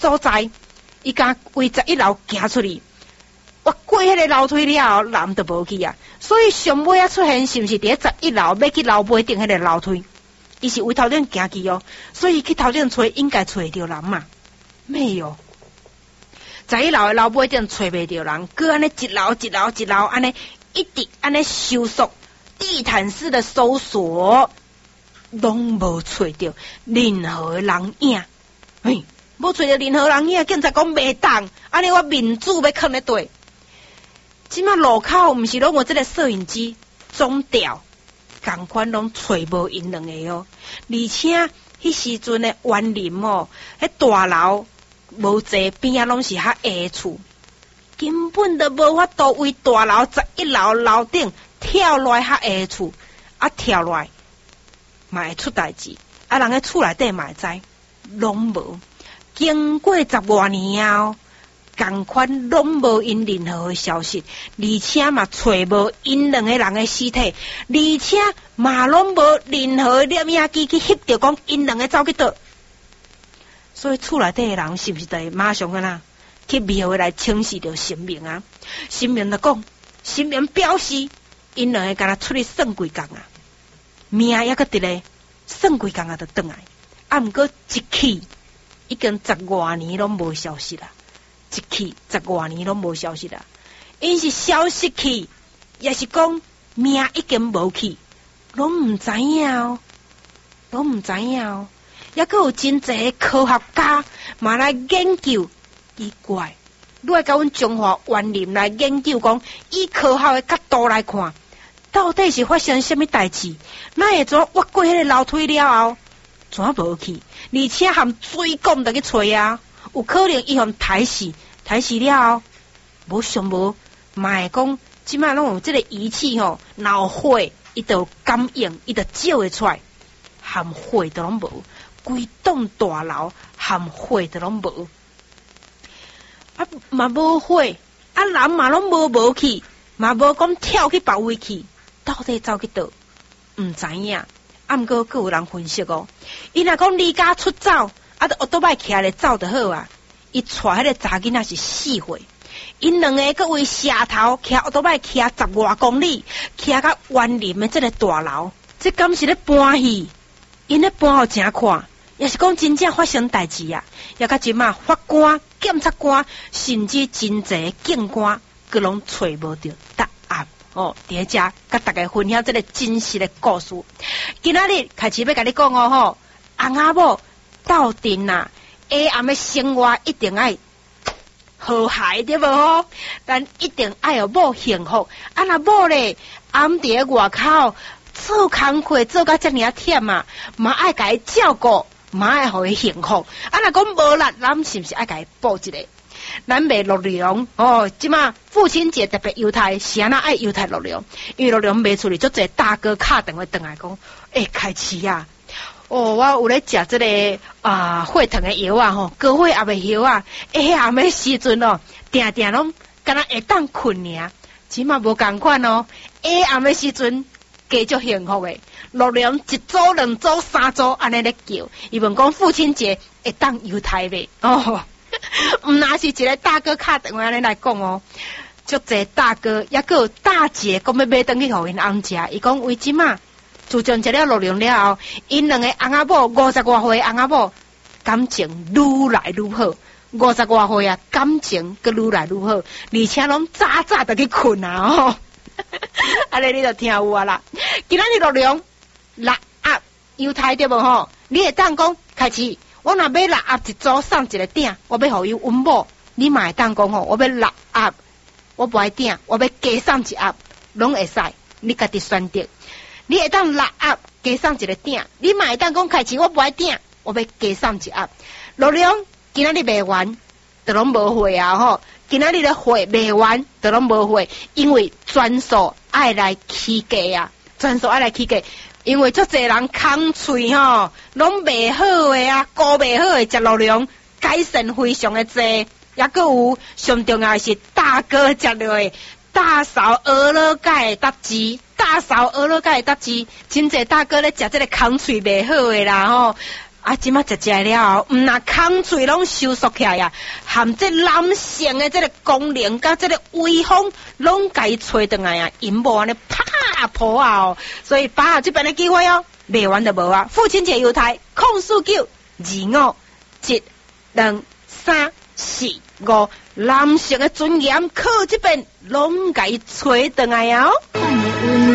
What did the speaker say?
所在，伊甲为11楼行出去，我过迄个楼梯了后，人就无去啊。所以上尾啊出现是毋是伫11楼要去楼尾顶迄个楼梯？伊是为头顶行去哦，所以去头顶找应该找得到人嘛？没有。11楼的楼尾顶找袂到人，佮安尼一楼安尼一直安尼搜索，地毯式的搜索，拢无找到任何人影。嘿，无找到任何人影，警察讲袂当，安尼我民主要囥咧对。即马路口毋是拢有即个摄影机总调，共款拢找无因两个哦。而且迄时阵的园林哦，迄大楼无济，边仔拢是较下厝，根本都无法度为大楼11楼楼顶跳落来较下厝，啊跳落来嘛会出代志，啊人个厝内底嘛会知，拢无。经过10多年啊，共款拢无因任何的消息，而且嘛找无因两个人的尸体，而且嘛拢无任何摄影机去翕到讲因两个走去倒。所以厝内底的人是不是得马上个啦去庙来请示着神明啊？神明就讲，神明表示因两个敢若出去算几工啊，命还阁伫咧，算几工啊就转来，啊毋过一去已经10多年拢无消息啦。一去10多年拢无消息啦，因是消息去，也是讲命已经无去，拢毋知影哦，拢毋知影哦。也阁有真侪科学家嘛来研究，奇怪，你来甲阮中华园林来研究讲，以科学的角度来看，到底是发生什么代志？哪会怎越过迄个楼梯了后，怎无去？而且含水管都去找啊！有可能伊互抬死了后，无上无嘛会讲，即摆拢有即个仪器吼，若有火，伊就感应，伊就照会出来，含火都拢无，规栋大楼含火都拢无，啊嘛无火，啊人嘛拢无去，嘛无讲跳去别位去，到底走去倒？毋知影。啊毋过有人分析哦，伊若讲离家出走，啊就奥多摆徛咧走就好啊。伊带迄个查囡仔是4岁，因两个佮为社头徛奥多摆徛10多公里，徛到园林的这个大楼，这敢是咧搬戏？因咧搬互正看，也是讲真正发生代志啊！也甲即马法官、检察官，甚至真侪警官，佮拢找无着答案哦。伫遮甲大家分享这个真实的故事。今仔日开始要甲你讲哦吼，翁仔某斗阵啊！下暗的生活一定爱和谐对无吼？但一定爱有某幸福。啊若某咧暗伫咧外口做工课做甲遮尔啊忝啊，嘛爱甲伊照顾，嘛爱互伊幸福。啊若讲无力，咱是毋是爱甲伊补一个？咱袂陆良哦，即马父亲节特别犹太，是安那爱犹太陆良？因为陆良袂出去，足侪大哥敲电话转来讲，开市啊！哦，我有咧食即个血糖的药啊吼，高血压的药啊，暗的时阵哦，定定拢敢若会当困尔，即嘛无共款哦，暗的时阵加足幸福的，陆良一组、2组、3组安尼咧叫，伊问讲父亲节会当犹太袂哦，毋那是一个大哥敲电话安尼来讲哦，足侪大哥，也佫有大姐讲要买转去互因翁食，伊讲为即嘛。自从食了陆良了后，因两个翁仔某50多岁翁仔某感情愈来愈好，50多岁啊，感情佮愈来愈好，而且拢早早就去困啊哦，安尼你就听有啊啦。今仔日陆良6盒犹太对无吼？你会当讲开始，我若买6盒一组送一个鼎，我要互伊阮某，你嘛会当讲吼，我要6盒，我不爱鼎，我要加送1盒，拢会使，你家己选择。你会当6盒加送一个鼎，你嘛会当讲开始我不爱鼎，我要加送1盒。陆良今仔日卖完，就拢无货啊吼！今仔日的货卖完，就拢无货，因为专属爱来起价啊，专属爱来起价，因为足侪人空喙吼，拢卖好的啊，顾卖好的食陆良，改善非常的济，也佫有上重要的是大哥食落的。大嫂鹅肉盖搭鸡，大嫂鹅肉盖搭鸡，真侪大哥咧食这个空喙袂好的啦吼， 啊，即马食了，毋那空嘴拢收缩起来呀，含这男性的这个功能甲这个威风，拢该吹倒来啊，因无安尼啪破啊，所以把握这边的机会哦，袂完就无啊。父亲节优待，04925722345，男性的尊严靠这边拢该吹倒来哦。